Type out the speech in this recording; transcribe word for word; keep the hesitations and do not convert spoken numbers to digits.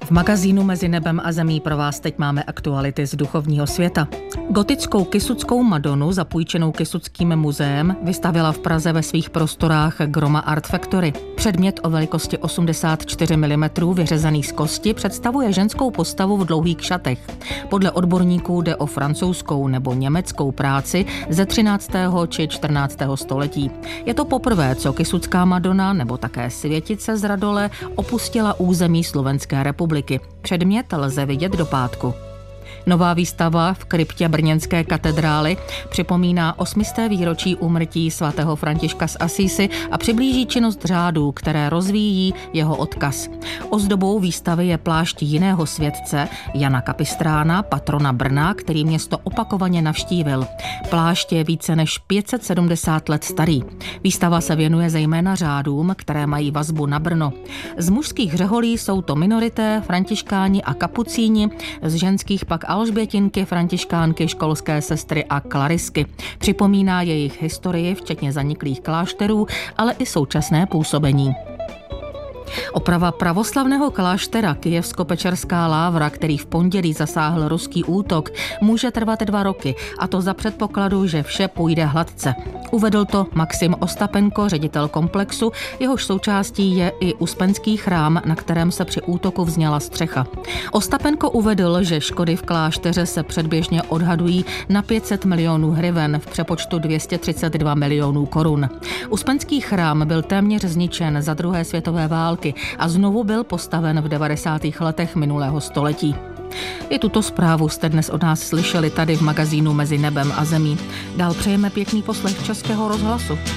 V magazínu Mezi nebem a zemí pro vás teď máme aktuality z duchovního světa. Gotickou kysuckou Madonu, zapůjčenou Kysuckým muzeem, vystavila v Praze ve svých prostorách Groma Art Factory. Předmět o velikosti osmdesát čtyři milimetrů vyřezaný z kosti představuje ženskou postavu v dlouhých šatech. Podle odborníků jde o francouzskou nebo německou práci ze třináctého či čtrnáctého století. Je to poprvé, co Kysucká Madona nebo také Světice z Radole opustila území Slovenské republiky. Předmět lze vidět do pátku. Nová výstava v kryptě brněnské katedrály připomíná osmisté výročí úmrtí svatého Františka z Assisi a přiblíží činnost řádů, které rozvíjí jeho odkaz. Ozdobou výstavy je plášť jiného světce, Jana Kapistrána, patrona Brna, který město opakovaně navštívil. Plášť je více než pět set sedmdesát let starý. Výstava se věnuje zejména řádům, které mají vazbu na Brno. Z mužských řeholí jsou to minorité, františkáni a kapucíni, z ženských pak Alžbětinky, františkánky, školské sestry a klarisky. Připomíná jejich historii, včetně zaniklých klášterů, ale i současné působení. Oprava pravoslavného kláštera Kyjevsko-Pečerská Lávra, který v pondělí zasáhl ruský útok, může trvat dva roky, a to za předpokladu, že vše půjde hladce. Uvedl to Maxim Ostapenko, ředitel komplexu, jehož součástí je i Uspenský chrám, na kterém se při útoku vzněla střecha. Ostapenko uvedl, že škody v klášteře se předběžně odhadují na pět set milionů hryven, v přepočtu dvě stě třicet dva milionů korun. Uspenský chrám byl téměř zničen za druhé světové války a znovu byl postaven v devadesátých letech minulého století. I tuto zprávu jste dnes od nás slyšeli tady v magazínu Mezi nebem a zemí. Dál přejeme pěkný poslech Českého rozhlasu.